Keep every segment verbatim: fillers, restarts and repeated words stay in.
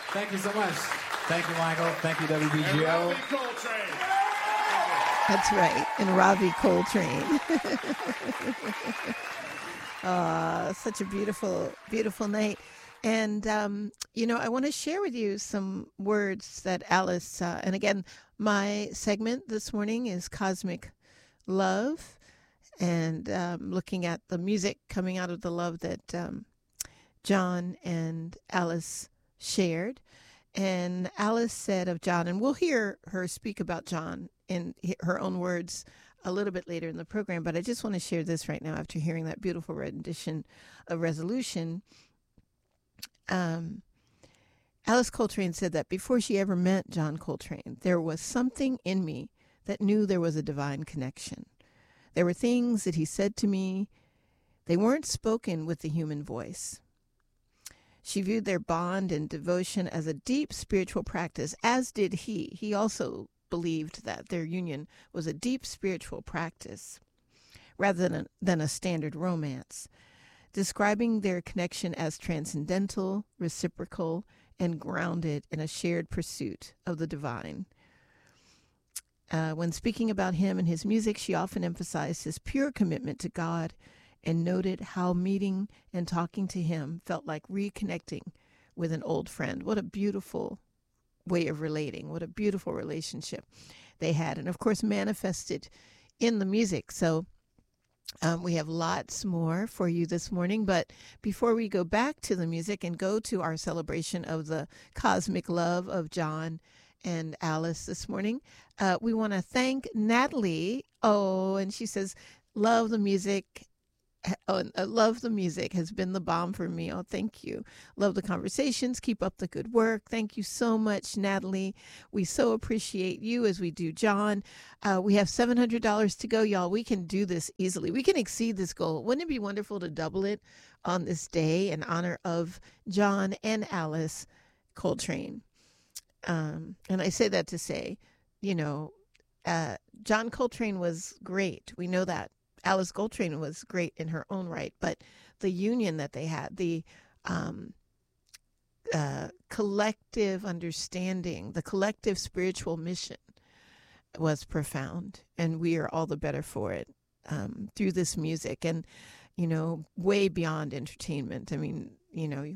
Thank you so much. Thank you, Michael. Thank you, W B G O. And Ravi Coltrane. That's right, and Ravi Coltrane. uh, such a beautiful, beautiful night. And, um, you know, I want to share with you some words that Alice, uh, and again, my segment this morning is Cosmic Love, and um, looking at the music coming out of the love that um, John and Alice shared. And Alice said of John, and we'll hear her speak about John in her own words a little bit later in the program, but I just want to share this right now after hearing that beautiful rendition of Resolution. Um, Alice Coltrane said that before she ever met John Coltrane, there was something in me that knew there was a divine connection. There were things that he said to me. They weren't spoken with the human voice. She viewed their bond and devotion as a deep spiritual practice, as did he. He also believed that their union was a deep spiritual practice rather than a, than a standard romance, describing their connection as transcendental, reciprocal, and grounded in a shared pursuit of the divine. Uh, when speaking about him and his music, she often emphasized his pure commitment to God and noted how meeting and talking to him felt like reconnecting with an old friend. What a beautiful way of relating. What a beautiful relationship they had. And of course, manifested in the music. So um, we have lots more for you this morning. But before we go back to the music and go to our celebration of the cosmic love of John and Alice this morning, uh, we want to thank Natalie. Oh, and she says, love the music. Oh, I love the music, has been the bomb for me. Oh, thank you. Love the conversations. Keep up the good work. Thank you so much, Natalie. We so appreciate you as we do John. Uh, we have seven hundred dollars to go, y'all. We can do this easily. We can exceed this goal. Wouldn't it be wonderful to double it on this day in honor of John and Alice Coltrane? Um, and I say that to say, you know, uh, John Coltrane was great. We know that. Alice Coltrane was great in her own right, but the union that they had, the um, uh, collective understanding, the collective spiritual mission was profound, and we are all the better for it um, through this music and, you know, way beyond entertainment. I mean, you know,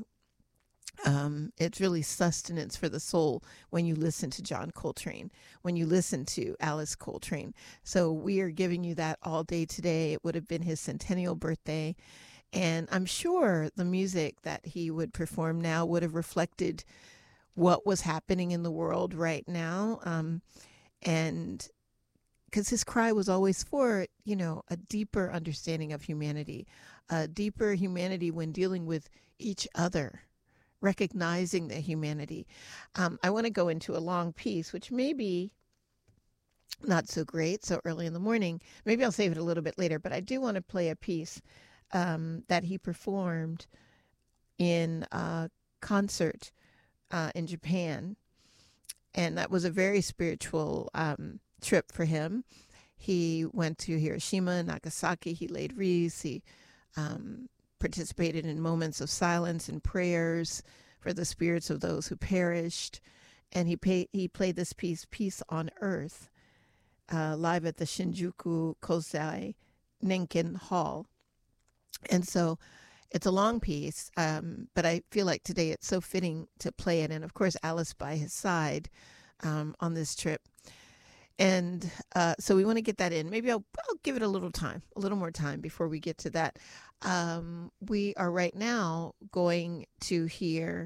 Um, it's really sustenance for the soul when you listen to John Coltrane, when you listen to Alice Coltrane. So we are giving you that all day today. It would have been his centennial birthday. And I'm sure the music that he would perform now would have reflected what was happening in the world right now. Um, and because his cry was always for, you know, a deeper understanding of humanity, a deeper humanity when dealing with each other, recognizing the humanity. Um, I want to go into a long piece, which may be not so great so early in the morning. Maybe I'll save it a little bit later, but I do want to play a piece um, that he performed in a concert uh, in Japan. And that was a very spiritual um, trip for him. He went to Hiroshima and Nagasaki. He laid wreaths. He um, participated in moments of silence and prayers for the spirits of those who perished. And he, pay, he played this piece, Peace on Earth, uh, live at the Shinjuku Kosei Nenkin Hall. And so it's a long piece, um, but I feel like today it's so fitting to play it. And of course, Alice by his side um, on this trip. And uh, so we want to get that in. Maybe I'll, I'll give it a little time, a little more time before we get to that. Um, we are right now going to hear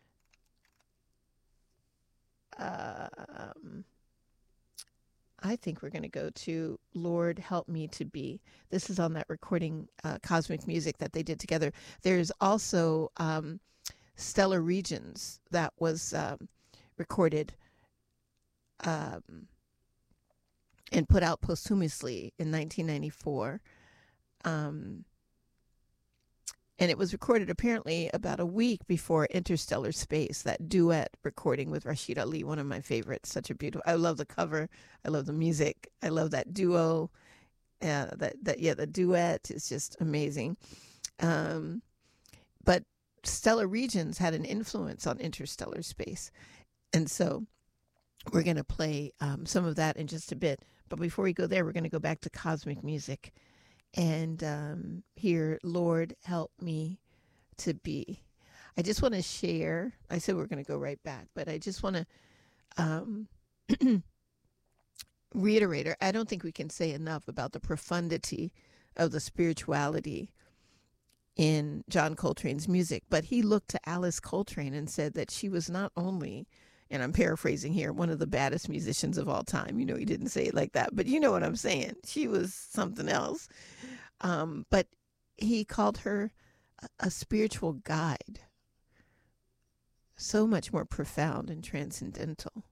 um, I think we're going to go to Lord Help Me to Be. This is on that recording, uh, Cosmic Music, that they did together. There's also um, Stellar Regions that was um, recorded um, and put out posthumously in nineteen ninety-four. Um, and it was recorded apparently about a week before Interstellar Space, that duet recording with Rashid Ali, one of my favorites. Such a beautiful, I love the cover. I love the music. I love that duo. Uh, that, that, yeah, the duet is just amazing. Um, but stellar regions had an influence on interstellar space. And so we're going to play um, some of that in just a bit. But before we go there, we're going to go back to cosmic music and um, hear Lord Help Me to Be. I just want to share, I said we're going to go right back, but I just want to um, reiterate, or I don't think we can say enough about the profundity of the spirituality in John Coltrane's music. But he looked to Alice Coltrane and said that she was not only, and I'm paraphrasing here, one of the baddest musicians of all time. You know, he didn't say it like that, but you know what I'm saying. She was something else. Um, but he called her a, a spiritual guide, so much more profound and transcendental,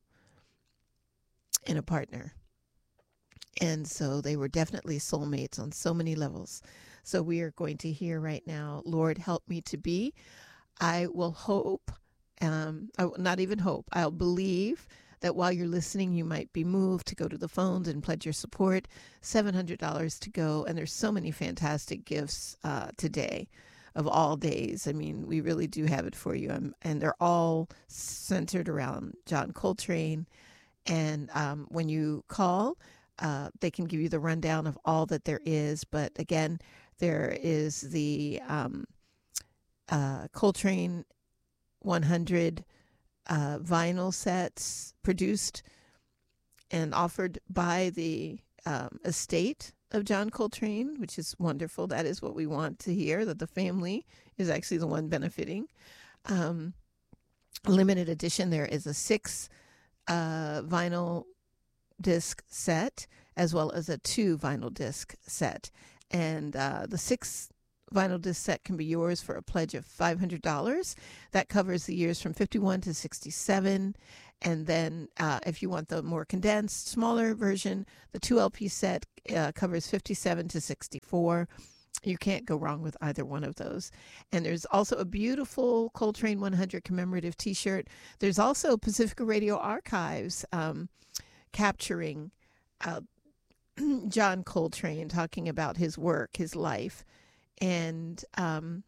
and a partner. And so they were definitely soulmates on so many levels. So we are going to hear right now, Lord Help Me to Be. I will hope, um, I will not even hope, I'll believe that while you're listening, you might be moved to go to the phones and pledge your support. seven hundred dollars to go. And there's so many fantastic gifts uh, today of all days. I mean, we really do have it for you. Um, and they're all centered around John Coltrane. And um, when you call, uh, they can give you the rundown of all that there is. But again, there is the um, uh, Coltrane one hundred uh, vinyl sets produced and offered by the um, estate of John Coltrane, which is wonderful. That is what we want to hear, that the family is actually the one benefiting. Um, limited edition, there is a six uh, vinyl disc set as well as a two vinyl disc set. And uh, the six vinyl disc set can be yours for a pledge of five hundred dollars. That covers the years from fifty-one to sixty-seven. And then uh, if you want the more condensed, smaller version, the two L P set uh, covers fifty-seven to sixty-four. You can't go wrong with either one of those. And there's also a beautiful Coltrane one hundred commemorative T-shirt. There's also Pacifica Radio Archives um, capturing uh, John Coltrane, talking about his work, his life. And um,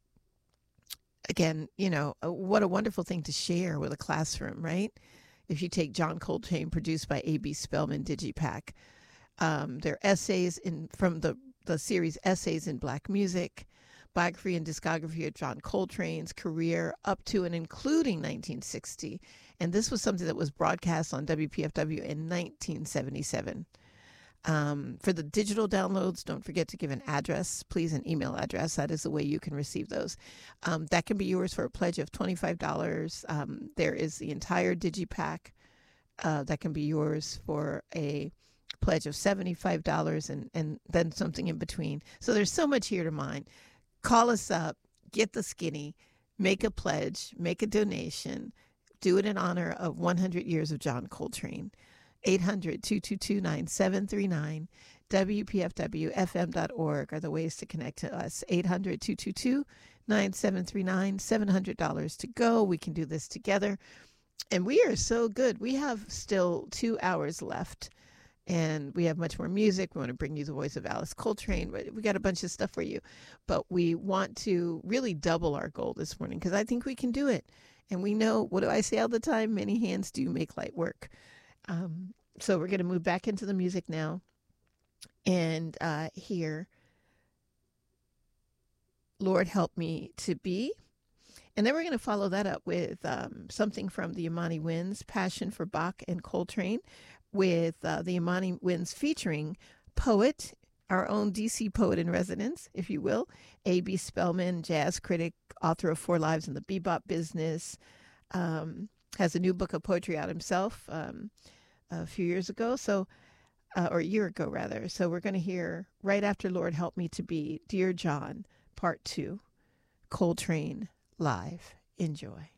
again, you know, what a wonderful thing to share with a classroom, right? If you take John Coltrane, produced by A B Spellman Digipack. Um, there are essays in from the, the series Essays in Black Music, biography and discography of John Coltrane's career up to and including nineteen sixty. And this was something that was broadcast on W P F W in nineteen seventy-seven. Um, for the digital downloads, don't forget to give an address, please, an email address. That is the way you can receive those. Um, that can be yours for a pledge of twenty-five dollars. Um, there is the entire Digipack uh, that can be yours for a pledge of seventy-five dollars and, and then something in between. So there's so much here to mine. Call us up, get the skinny, make a pledge, make a donation, do it in honor of one hundred years of John Coltrane. eight hundred, two two two, nine seven three nine, W P F W F M dot org are the ways to connect to us. eight hundred, two two two, nine seven three nine, seven hundred dollars to go. We can do this together. And we are so good. We have still two hours left. And we have much more music. We want to bring you the voice of Alice Coltrane. We got a bunch of stuff for you. But we want to really double our goal this morning because I think we can do it. And we know, what do I say all the time? Many hands do make light work. Um, so we're going to move back into the music now and uh, hear Lord Help Me to Be. And then we're going to follow that up with um, something from the Imani Winds, Passion for Bach and Coltrane, with uh, the Imani Winds featuring poet, our own D C poet in residence, if you will, A B Spellman, jazz critic, author of Four Lives in the Bebop Business, um, has a new book of poetry out himself um, a few years ago, so uh, or a year ago, rather. So we're going to hear, right after Lord Help Me to Be, Dear John, Part two, Coltrane Live. Enjoy.